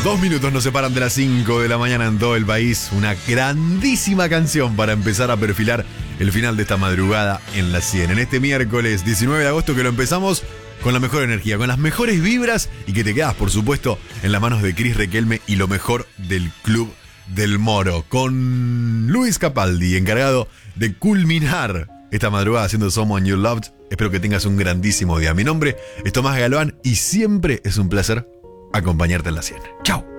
2 minutos nos separan de las 5 de la mañana en todo el país. Una grandísima canción para empezar a perfilar el final de esta madrugada en la 100. En este miércoles 19 de agosto que lo empezamos con la mejor energía, con las mejores vibras y que te quedas, por supuesto, en las manos de Cris Requelme y lo mejor del Club del Moro. Con Luis Capaldi, encargado de culminar esta madrugada haciendo Someone You Loved. Espero que tengas un grandísimo día. Mi nombre es Tomás Galván y siempre es un placer acompañarte en la 100. ¡Chao!